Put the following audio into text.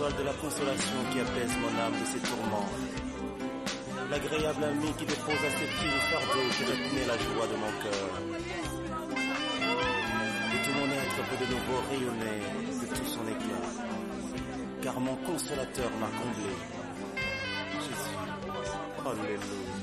l'étoile de la consolation qui apaise mon âme de ses tourments. L'agréable ami qui dépose à ses pieds le fardeau qui retenait la joie de mon cœur. Et tout mon être peut de nouveau rayonner de tout son éclat, car mon consolateur m'a comblé. Jésus, alléluia.